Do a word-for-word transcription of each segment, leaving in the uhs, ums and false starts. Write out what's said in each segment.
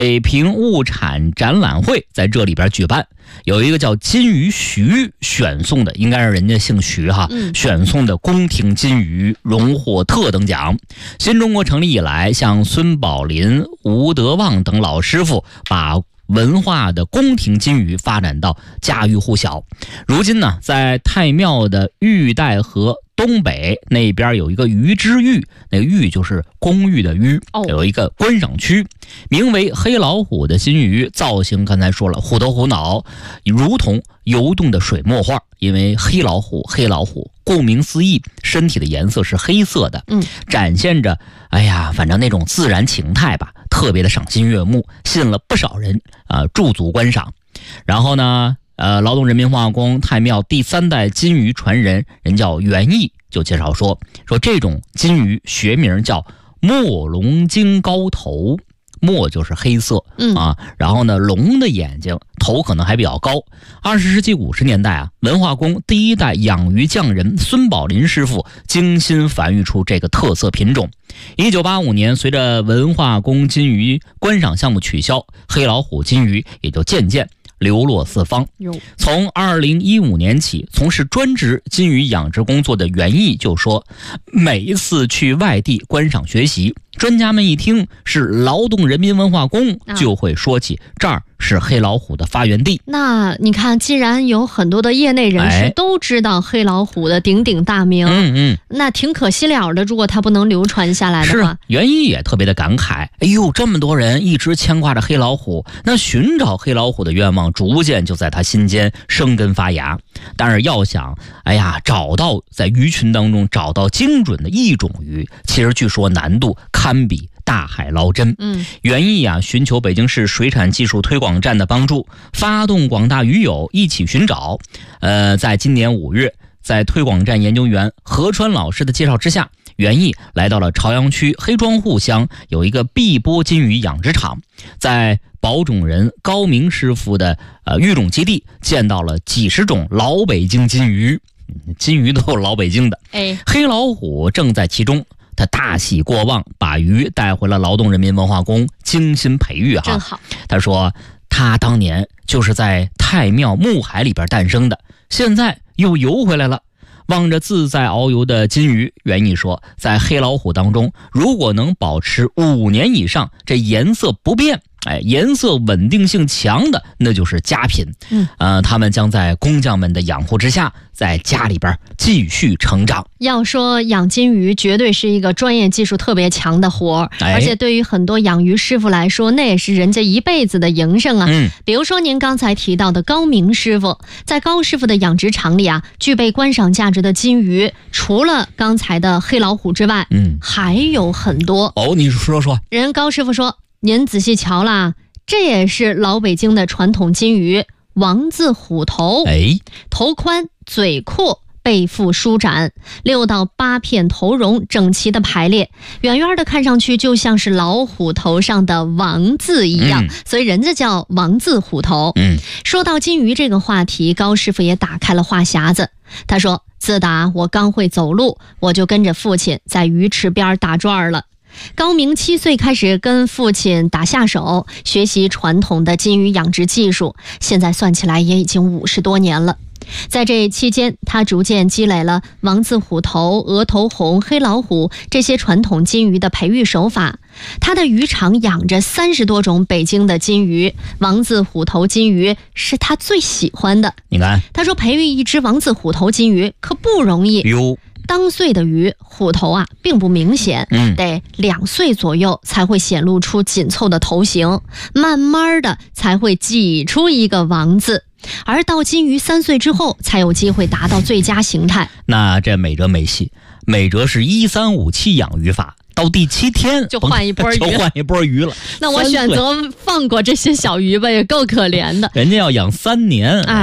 北平物产展览会在这里边举办，有一个叫金鱼徐选送的，应该是人家姓徐哈， 嗯、 选送的宫廷金鱼荣获特等奖。新中国成立以来，像孙宝林、吴德旺等老师傅把文化的宫廷金鱼发展到家喻户晓。如今呢，在太庙的玉带河东北那边有一个鱼之寓，那个寓就是公寓的寓，有一个观赏区，名为黑老虎的金鱼，造型刚才说了，虎头虎脑，如同游动的水墨画。因为黑老虎，黑老虎顾名思义，身体的颜色是黑色的， 嗯， 展现着哎呀，反正那种自然情态吧，特别的赏心悦目，吸引了不少人啊、呃、驻足观赏。然后呢，呃，劳动人民文化宫太庙第三代金鱼传人，人叫袁毅，就介绍说，说这种金鱼学名叫墨龙金高头。墨就是黑色， 嗯啊，然后呢，龙的眼睛，头可能还比较高。二十世纪五十年代啊，文化宫第一代养鱼匠人孙宝林师傅精心繁育出这个特色品种。一九八五年，随着文化宫金鱼观赏项目取消，黑老虎金鱼也就渐渐流落四方。从二零一五年起，从事专职金鱼养殖工作的袁毅就说，每一次去外地观赏学习，专家们一听是劳动人民文化宫，就会说起这儿是黑老虎的发源地。 那你看，既然有很多的业内人士都知道黑老虎的鼎鼎大名， 嗯嗯， 那挺可惜了的，如果它不能流传下来的话。 是，袁毅也特别的感慨，哎呦，这么多人一直牵挂着黑老虎，那寻找黑老虎的愿望逐渐就在他心间生根发芽。但是要想，哎呀，找到在鱼群当中找到精准的一种鱼，其实据说难度堪比大海捞针。 嗯， 袁毅啊，寻求北京市水产技术推广站的帮助，发动广大鱼友一起寻找。呃，在今年五月，在推广站研究员何川老师的介绍之下，袁毅来到了朝阳区黑庄户乡有一个碧波金鱼养殖场，在保种人高明师傅的呃育种基地见到了几十种老北京金鱼，金鱼都有老北京的， 哎， 黑老虎正在其中。他大喜过望，把鱼带回了劳动人民文化宫，精心培育哈。 真好。 他说，他当年就是在太庙木海里边诞生的，现在又游回来了。望着自在遨游的金鱼，袁毅说，在黑老虎当中，如果能保持五年以上，这颜色不变，哎，颜色稳定性强的，那就是佳品。 嗯， 呃，他们将在工匠们的养护之下，在家里边继续成长。 要说养金鱼，绝对是一个专业技术特别强的活儿， 哎、 而且对于很多养鱼师傅来说，那也是人家一辈子的营生啊。 嗯， 比如说您刚才提到的高明师傅，在高师傅的养殖场里啊，具备观赏价值的金鱼，除了刚才的黑老虎之外， 嗯， 还有很多。 哦，你说说。 人高师傅说，您仔细瞧啦，这也是老北京的传统金鱼王字虎头， 哎， 头宽嘴阔，背腹舒展，六到八片头绒整齐的排列，远远的看上去就像是老虎头上的王字一样， 嗯、 所以人家叫王字虎头。 嗯， 说到金鱼这个话题，高师傅也打开了话匣子。他说，自打我刚会走路，我就跟着父亲在鱼池边打转了。高明七岁开始跟父亲打下手，学习传统的金鱼养殖技术，现在算起来也已经五十多年了。在这期间，他逐渐积累了王字虎头、额头红、黑老虎这些传统金鱼的培育手法。他的渔场养着三十多种北京的金鱼，王字虎头金鱼是他最喜欢的。 你看， 他说培育一只王字虎头金鱼可不容易。 哟， 当岁的鱼虎头啊并不明显， 嗯， 得两岁左右才会显露出紧凑的头型，慢慢的才会挤出一个王字。而到金鱼三岁之后，才有机会达到最佳形态。 那这美哲没戏，美哲是一三五七养鱼法，到第七天就换一波鱼， 就换一波鱼了。 那我选择放过这些小鱼吧，也够可怜的。 人家要养三年， 哎， 嗯、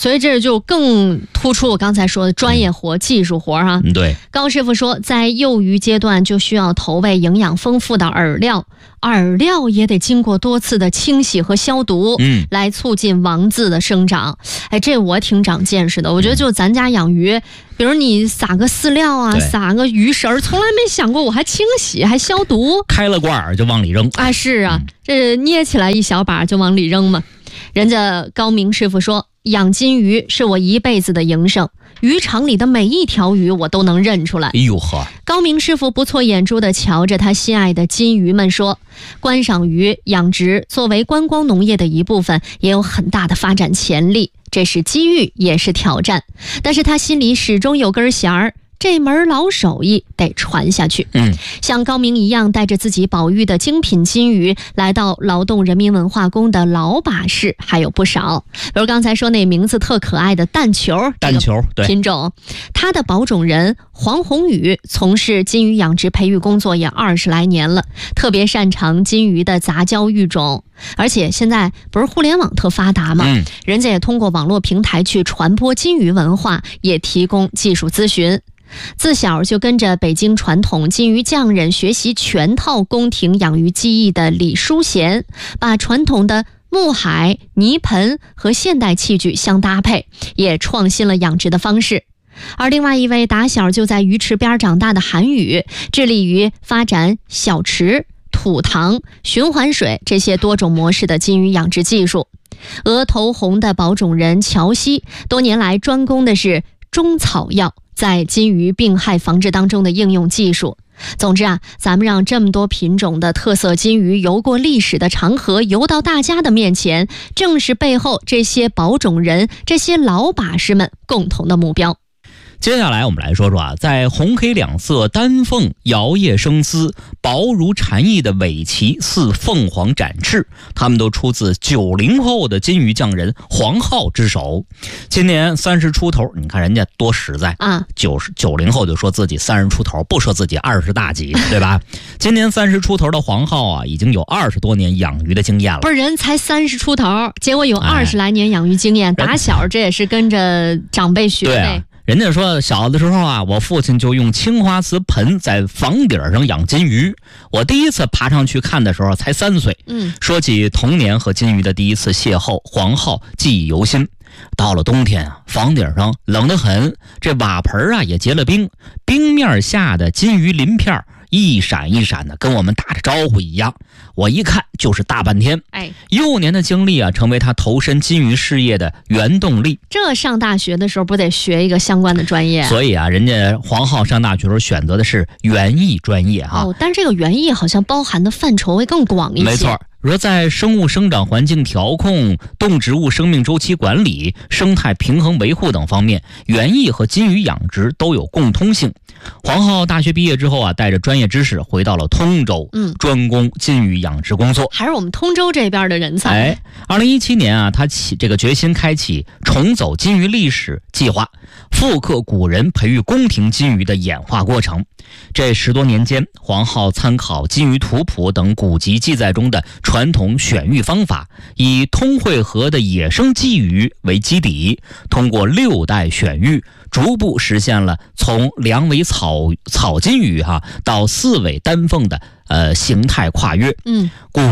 所以这就更突出我刚才说的专业活、嗯、技术活哈。 嗯，对。 高师傅说，在幼鱼阶段就需要投喂营养丰富的饵料，饵料也得经过多次的清洗和消毒， 嗯， 来促进王字的生长。哎，这我挺长见识的。我觉得就咱家养鱼，比如你撒个饲料啊，撒个鱼食，从来没想过我还清洗还消毒。 开了罐儿就往里扔啊，是啊， 嗯、 这捏起来一小把就往里扔嘛。人家高明师傅说，养金鱼是我一辈子的营生，渔场里的每一条鱼我都能认出来。 哎呦呵！ 高明师傅不错眼珠地瞧着他心爱的金鱼们说，观赏鱼养殖作为观光农业的一部分，也有很大的发展潜力，这是机遇也是挑战，但是他心里始终有根弦儿，这门老手艺得传下去。 嗯， 像高明一样带着自己保育的精品金鱼来到劳动人民文化宫的老把式还有不少，比如刚才说那名字特可爱的蛋球蛋球对品种，它的保种人黄宏宇从事金鱼养殖培育工作也二十来年了，特别擅长金鱼的杂交育种，而且现在不是互联网特发达吗？ 嗯， 人家也通过网络平台去传播金鱼文化，也提供技术咨询。自小就跟着北京传统金鱼匠人学习全套宫廷养鱼技艺的李淑贤，把传统的木海、泥盆和现代器具相搭配，也创新了养殖的方式。而另外一位打小就在鱼池边长大的韩宇，致力于发展小池、土塘、循环水这些多种模式的金鱼养殖技术。额头红的保种人乔西，多年来专攻的是中草药在金鱼病害防治当中的应用技术。总之啊，咱们让这么多品种的特色金鱼游过历史的长河，游到大家的面前，正是背后这些保种人、这些老把式们共同的目标。 接下来我们来说说啊，在红黑两色丹凤摇曳生姿、薄如蝉翼的尾鳍似凤凰展翅，他们都出自九零后的金鱼匠人黄浩之手。今年三十出头，你看人家多实在啊！ 九十九零后就说自己三十出头，不说自己二十大几，对吧？今年三十出头的黄浩啊，已经有二十多年养鱼的经验了。 不是人才三十出头，结果有二十来年养鱼经验，哎、打小这也是跟着长辈学呗。 人家说小的时候啊，我父亲就用青花瓷盆在房顶上养金鱼。我第一次爬上去看的时候才三岁。 嗯， 说起童年和金鱼的第一次邂逅，黄浩记忆犹新。到了冬天啊，房顶上冷得很，这瓦盆啊也结了冰，冰面下的金鱼鳞片一闪一闪的，跟我们打着招呼一样。我一看就是大半天。 哎， 幼年的经历啊，成为他投身金鱼事业的原动力。 这上大学的时候不得学一个相关的专业？ 所以啊，人家黄浩上大学的时候选择的是园艺专业哈。 哦，但这个园艺好像包含的范畴会更广一些。 没错。说在生物生长环境调控、动植物生命周期管理、生态平衡维护等方面，园艺和金鱼养殖都有共通性。黄浩大学毕业之后啊，带着专业知识回到了通州， 嗯， 专攻金鱼养殖工作。 还是我们通州这边的人才。 哎，二零一七年啊，他起这个决心开启重走金鱼历史计划，复刻古人培育宫廷金鱼的演化过程。这十多年间，黄浩参考金鱼图谱等古籍记载中的传统选育方法，以通惠河的野生鲫鱼为基底，通过六代选育，逐步实现了从两尾草草金鱼哈到四尾丹凤的呃形态跨越。 嗯， 故